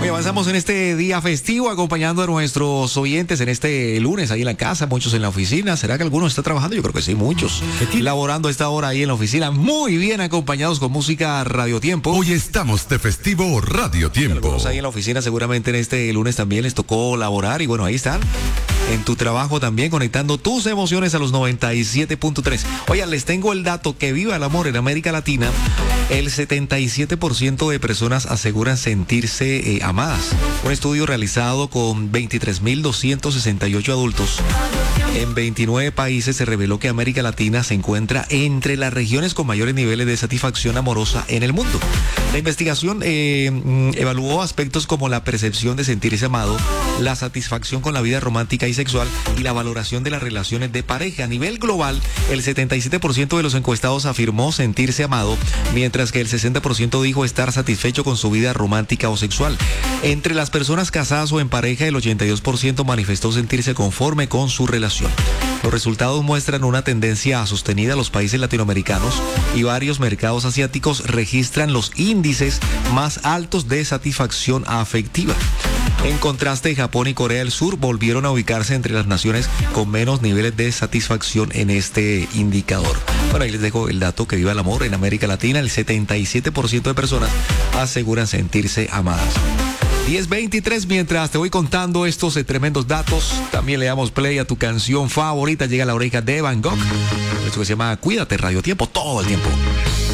Hoy avanzamos en este día festivo acompañando a nuestros oyentes en este lunes ahí en la casa, muchos en la oficina. ¿Será que alguno está trabajando? Yo creo que sí, muchos. Laborando a esta hora ahí en la oficina, muy bien acompañados con música Radio Tiempo. Hoy estamos de festivo Radio Tiempo. Algunos ahí en la oficina seguramente en este lunes también les tocó laborar y bueno, ahí están. En tu trabajo también, conectando tus emociones a los 97.3. Oigan, les tengo el dato que viva el amor en América Latina. El 77% de personas aseguran sentirse amadas. Un estudio realizado con 23.268 adultos en 29 países se reveló que América Latina se encuentra entre las regiones con mayores niveles de satisfacción amorosa en el mundo. La investigación evaluó aspectos como la percepción de sentirse amado, la satisfacción con la vida romántica y sexual y la valoración de las relaciones de pareja. A nivel global, el 77% de los encuestados afirmó sentirse amado, mientras que el 60% dijo estar satisfecho con su vida romántica o sexual. Entre las personas casadas o en pareja, el 82% manifestó sentirse conforme con su relación. Los resultados muestran una tendencia sostenida a los países latinoamericanos y varios mercados asiáticos registran los índices más altos de satisfacción afectiva. En contraste, Japón y Corea del Sur volvieron a ubicarse entre las naciones con menos niveles de satisfacción en este indicador. Bueno, ahí les dejo el dato que viva el amor en América Latina. El 77% de personas aseguran sentirse amadas. 10:23, mientras te voy contando estos tremendos datos, también le damos play a tu canción favorita. Llega a la oreja de Van Gogh. Esto que se llama Cuídate, Radio Tiempo, todo el tiempo.